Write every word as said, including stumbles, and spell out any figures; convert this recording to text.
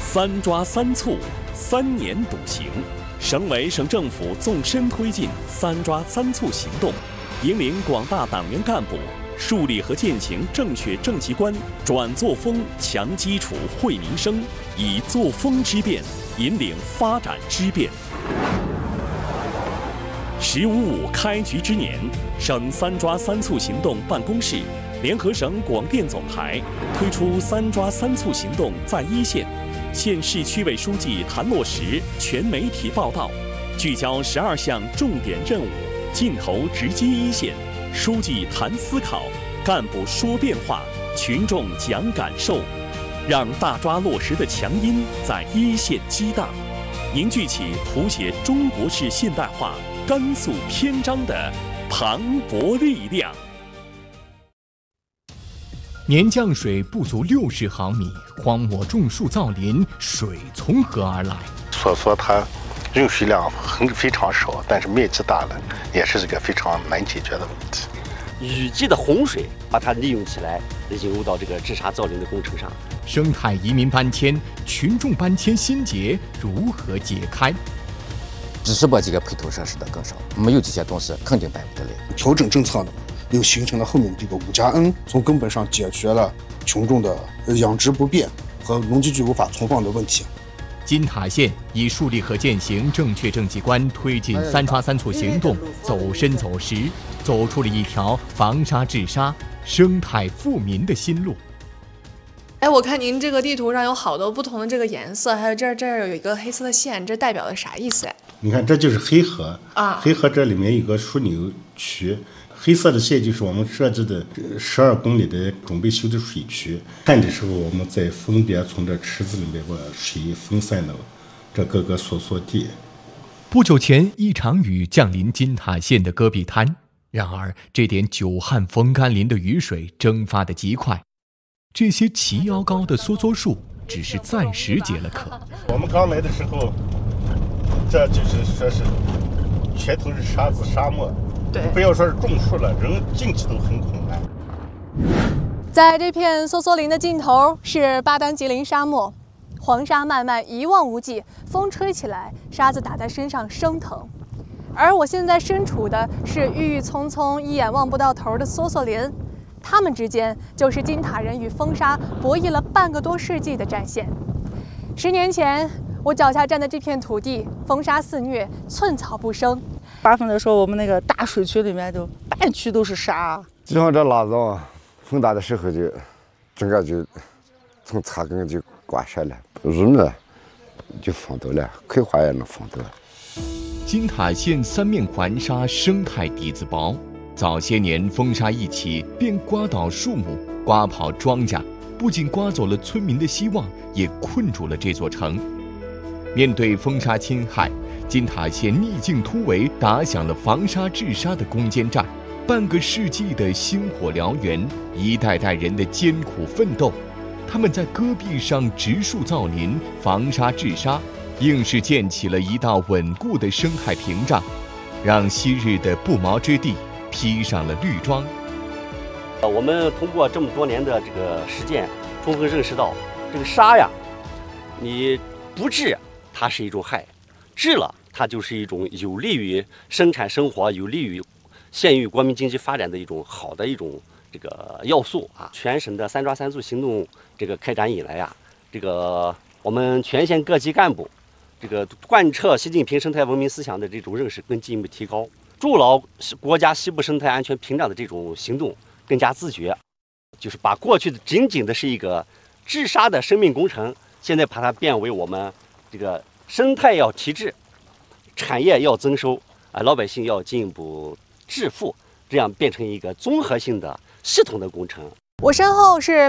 三抓三促，三年笃行。省委省政府纵深推进三抓三促行动，引领广大党员干部树立和践行正确政绩观，转作风强基础惠民生，以作风之变引领发展之变。十五五开局之年，省三抓三促行动办公室联合省广电总台推出三抓三促行动在一线，县市区委书记谈落实全媒体报道，聚焦十二项重点任务，镜头直击一线，书记谈思考，干部说变化，群众讲感受，让大抓落实的强音在一线激荡，凝聚起谱写中国式现代化甘肃篇章的磅礴力量。 年降水不足六十毫米，荒漠种树造林，水从何而来？ 所说它用水量很非常少，但是面积大了，也是这个非常难解决的问题。 雨季的洪水把它利用起来，引入到这个治沙造林的工程上。 生态移民搬迁，群众搬迁心结如何解开？ 只是把这个配套设施的更少，没有这些东西肯定办不得来。 调整政策呢，又形成了后面这个五加 N， 从根本上解决了群众的养殖不便和农机具无法存放的问题。 金塔县以树立和践行正确政绩观，推进三抓三促行动，走深走实，走出了一条防沙治沙、生态富民的新路。 哎，我看您这个地图上有好多不同的这个颜色，还有这儿这儿有一个黑色的线，这代表的啥意思？ 你看，这就是黑河啊， 黑河这里面有个枢纽区，黑色的线就是我们设置的十二公里的准备修的水渠。旱的时候，我们再分别从这池子里面把水分散到这各个索索地。 不久前，一场雨降临金塔县的戈壁滩，然而这点久旱逢甘霖的雨水蒸发得极快。这些齐腰高的梭梭树只是暂时解了渴。 我们刚来的时候，这就是说是全都是沙子沙漠， 对， 不要说是种树了，人进去都很困难。 在这片梭梭林的尽头是巴丹吉林沙漠，黄沙漫漫一望无际，风吹起来，沙子打在身上生疼。而我现在身处的是郁郁葱葱、一眼望不到头的梭梭林。他们之间就是金塔人与风沙博弈了半个多世纪的战线。十年前，我脚下站的这片土地，风沙肆虐，寸草不生。 八分的时候，我们那个大水渠里面就半区都是沙。 就像这腊肠，风大的时候就整个就从草根就刮下来，人呢就封到了，葵花也能封到。 金塔县三面环沙，生态底子薄。早些年风沙一起，便刮倒树木，刮跑庄稼，不仅刮走了村民的希望，也困住了这座城。面对风沙侵害，金塔县逆境突围，打响了防沙治沙的攻坚战。半个世纪的星火燎原，一代代人的艰苦奋斗，他们在戈壁上植树造林，防沙治沙，硬是建起了一道稳固的生态屏障，让昔日的不毛之地披上了绿装。 呃，我们通过这么多年的这个实践，充分认识到，这个沙呀，你不治它是一种害，治了它就是一种有利于生产生活、有利于县域国民经济发展的一种好的一种这个要素啊。全省的三抓三促行动这个开展以来呀，这个我们全县各级干部这个贯彻习近平生态文明思想的这种认识更进一步提高。筑牢国家西部生态安全屏障的这种行动更加自觉，就是把过去的仅仅的是一个治沙的生命工程，现在把它变为我们这个生态要提质，产业要增收啊，老百姓要进一步致富，这样变成一个综合性的系统的工程。 我身后是